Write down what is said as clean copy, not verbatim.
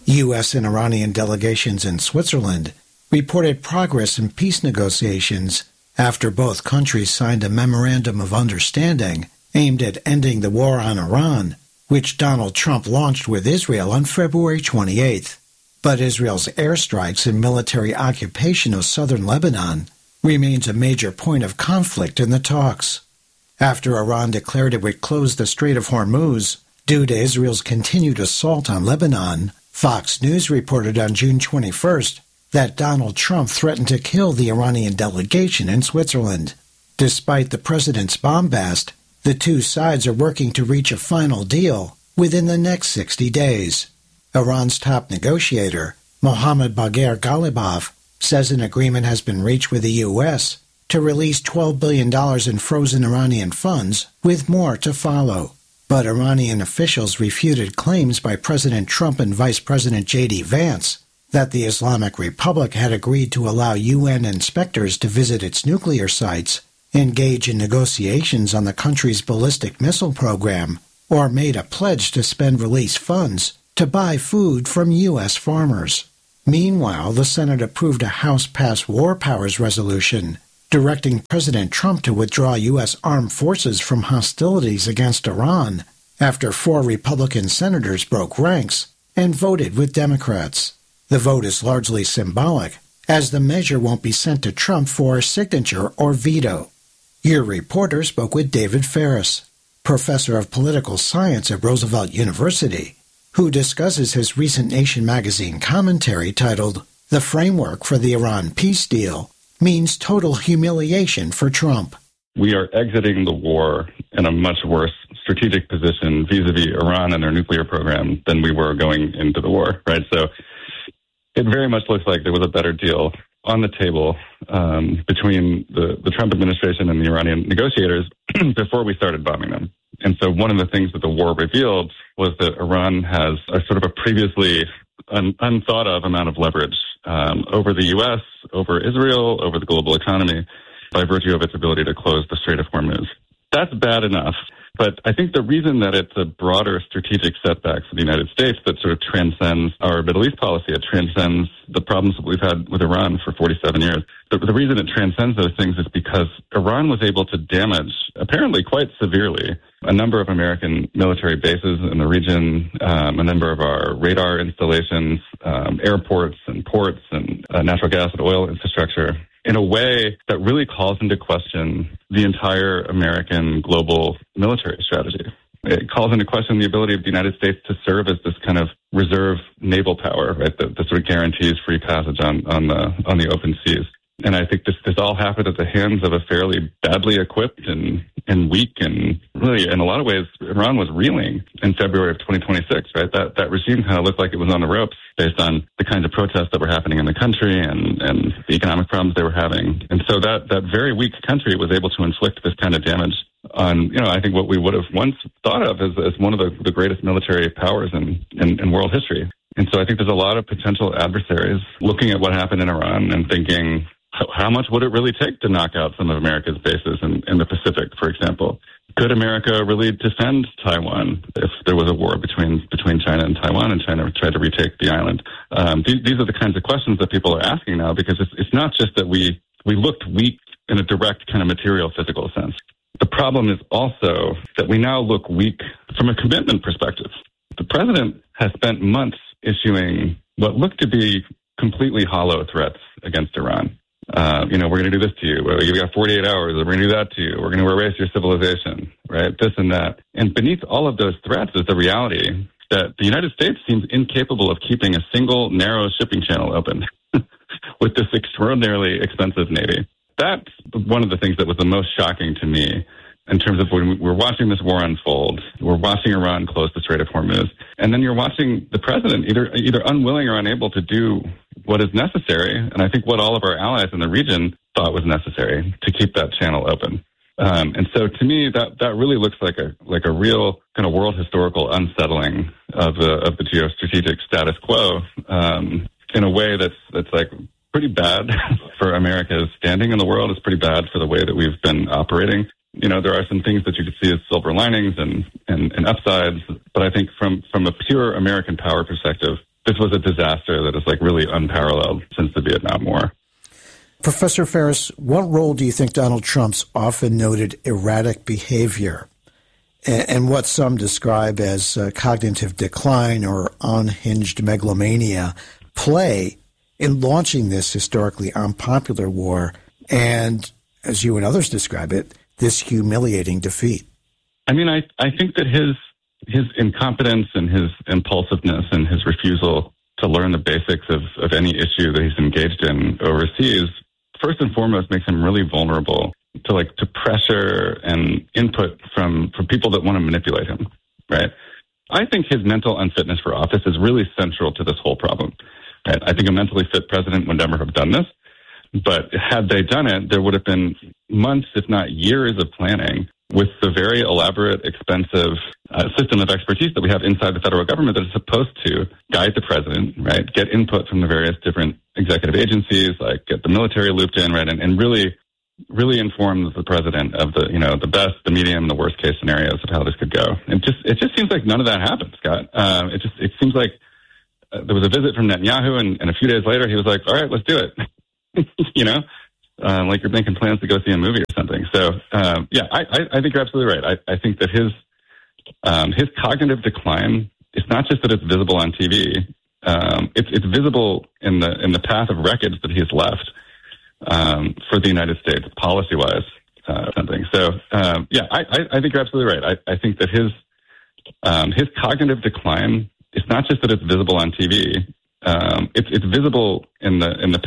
U.S. and Iranian delegations in Switzerland reported progress in peace negotiations after both countries signed a memorandum of understanding aimed at ending the war on Iran, which Donald Trump launched with Israel on February 28th. But Israel's airstrikes and military occupation of southern Lebanon remains a major point of conflict in the talks. After Iran declared it would close the Strait of Hormuz due to Israel's continued assault on Lebanon, Fox News reported on June 21st that Donald Trump threatened to kill the Iranian delegation in Switzerland. Despite the president's bombast, the two sides are working to reach a final deal within the next 60 days. Iran's top negotiator, Mohammad Bagher Ghalibaf, says an agreement has been reached with the U.S. to release $12 billion in frozen Iranian funds, with more to follow. But Iranian officials refuted claims by President Trump and Vice President J.D. Vance that the Islamic Republic had agreed to allow UN inspectors to visit its nuclear sites, engage in negotiations on the country's ballistic missile program, or made a pledge to spend release funds to buy food from U.S. farmers. Meanwhile, the Senate approved a House-passed War Powers resolution directing President Trump to withdraw U.S. armed forces from hostilities against Iran after 4 Republican senators broke ranks and voted with Democrats. The vote is largely symbolic, as the measure won't be sent to Trump for signature or veto. Your reporter spoke with David Ferris, professor of political science at Roosevelt University, who discusses his recent Nation magazine commentary titled, "The Framework for the Iran Peace Deal Means Total Humiliation for Trump." We are exiting the war in a much worse strategic position vis-a-vis Iran and their nuclear program than we were going into the war, right? So it very much looks like there was a better deal on the table between the Trump administration and the Iranian negotiators before we started bombing them. And so one of the things that the war revealed was that Iran has a sort of a previously unthought of amount of leverage over the U.S., over Israel, over the global economy by virtue of its ability to close the Strait of Hormuz. That's bad enough. But I think the reason that it's a broader strategic setback for the United States that sort of transcends our Middle East policy, it transcends the problems that we've had with Iran for 47 years. The reason it transcends those things is because Iran was able to damage, apparently quite severely, a number of American military bases in the region, a number of our radar installations, airports and ports and natural gas and oil infrastructure, in a way that really calls into question the entire American global military strategy. It calls into question the ability of the United States to serve as this kind of reserve naval power, right, that sort of guarantees free passage on the open seas. And I think this all happened at the hands of a fairly badly equipped and weak, and really, in a lot of ways, Iran was reeling in February of 2026, right? That regime kind of looked like it was on the ropes based on the kinds of protests that were happening in the country and the economic problems they were having. And so that very weak country was able to inflict this kind of damage on, I think what we would have once thought of as one of the greatest military powers in world history. And so I think there's a lot of potential adversaries looking at what happened in Iran and thinking, how much would it really take to knock out some of America's bases in the Pacific, for example? Could America really defend Taiwan if there was a war between China and Taiwan and China tried to retake the island? These are the kinds of questions that people are asking now, because it's not just that we looked weak in a direct kind of material physical sense. The problem is also that we now look weak from a commitment perspective. The president has spent months issuing what looked to be completely hollow threats against Iran. We're going to do this to you. You got 48 hours. We're going to do that to you. We're going to erase your civilization, right? This and that. And beneath all of those threats is the reality that the United States seems incapable of keeping a single narrow shipping channel open with this extraordinarily expensive Navy. That's one of the things that was the most shocking to me in terms of when we're watching this war unfold. We're watching Iran close the Strait of Hormuz. And then you're watching the president either unwilling or unable to do what is necessary, and I think what all of our allies in the region thought was necessary to keep that channel open. And so to me, that really looks like a real kind of world historical unsettling of the geostrategic status quo in a way that's like pretty bad for America's standing in the world. It's pretty bad for the way that we've been operating. There are some things that you could see as silver linings and upsides, but I think from a pure American power perspective, this was a disaster that is like really unparalleled since the Vietnam War. Professor Ferris, what role do you think Donald Trump's often noted erratic behavior and what some describe as cognitive decline or unhinged megalomania play in launching this historically unpopular war and, as you and others describe it, this humiliating defeat? I mean, I think that his incompetence and his impulsiveness and his refusal to learn the basics of any issue that he's engaged in overseas, first and foremost, makes him really vulnerable to pressure and input from people that want to manipulate him, right? I think his mental unfitness for office is really central to this whole problem. Right? I think a mentally fit president would never have done this, but had they done it, there would have been months, if not years, of planning with the very elaborate, expensive system of expertise that we have inside the federal government that is supposed to guide the president, right? Get input from the various different executive agencies, like get the military looped in, right? And really informs the president of the best, the medium, and the worst case scenarios of how this could go. It just seems like none of that happened, Scott. It seems like there was a visit from Netanyahu, and a few days later he was like, all right, let's do it. Like you're making plans to go see a movie or something. So, I think you're absolutely right. I think that his cognitive decline, it's not just that it's visible on TV. It's visible in the path of wreckage that he's left for the United States, policy-wise, something. So, I think you're absolutely right. I think that his cognitive decline, it's not just that it's visible on TV. It's visible in the